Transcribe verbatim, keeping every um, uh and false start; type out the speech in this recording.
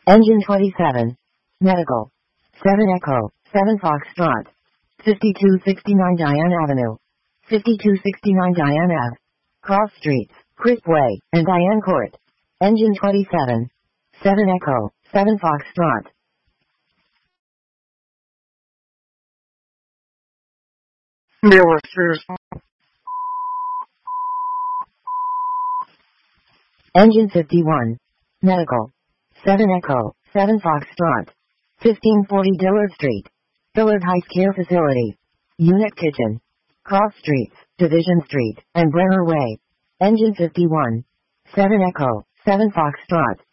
Engine twenty-seven. Medical. seven Echo, seven Foxtrot. fifty-two sixty-nine Diane Avenue. fifty-two sixty-nine Diane Ave. Cross Streets, Crisp Way, and Diane Court. Engine twenty-seven. seven Echo, seven Foxtrot. Military. Engine fifty-one. Medical. seven Echo, seven Foxtrot. fifteen forty Dillard Street. Dillard Heights Care Facility. Unit Kitchen. Cross Streets, Division Street, and Brenner Way. Engine fifty-one. seven Echo, seven Foxtrot.